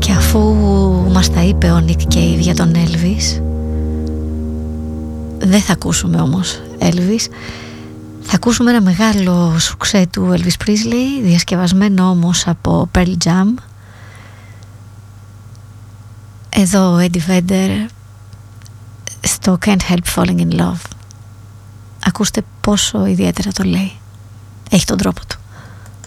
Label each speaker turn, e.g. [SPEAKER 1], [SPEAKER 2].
[SPEAKER 1] Και αφού μας τα είπε ο Nick Cave για τον Elvis, δεν θα ακούσουμε όμως Elvis. Θα ακούσουμε ένα μεγάλο σουξέ του Elvis Presley, διασκευασμένο όμως από Pearl Jam. Εδώ ο Eddie Vedder στο Can't Help Falling in Love. Ακούστε πόσο ιδιαίτερα το λέει. Έχει τον τρόπο του.